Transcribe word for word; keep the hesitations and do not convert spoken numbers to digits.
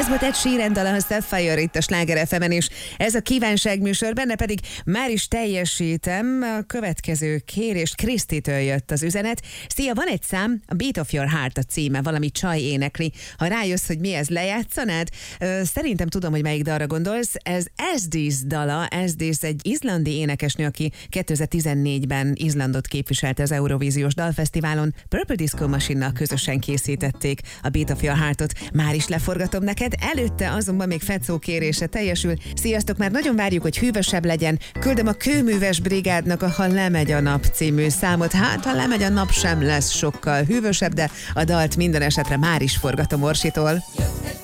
Ez volt Ed Sheeran dala, a Sapphire itt a Sláger ef emen, és ez a kívánságműsor, benne pedig már is teljesítem a következő kérést. Krisztitől jött az üzenet. Szia, van egy szám, a Beat of Your Heart a címe, valami csaj énekli. Ha rájössz, hogy mi ez, lejátszanád? Szerintem tudom, hogy melyik dalra gondolsz. Ez Esdís dala. Esdís egy izlandi énekesnő, aki kétezer-tizennégyben Izlandot képviselte az Eurovíziós Dalfesztiválon. Purple Disco Machine-nal közösen készítették a Beat of Your Heart-ot. Már is leforgatom neked, előtte azonban még Fecó kérése teljesül. Sziasztok, már nagyon várjuk, hogy hűvösebb legyen. Küldöm a Kőműves Brigádnak a Ha lemegy a nap című számot. Hát, ha lemegy a nap, sem lesz sokkal hűvösebb, de a dalt minden esetre már is forgatom Orsitól.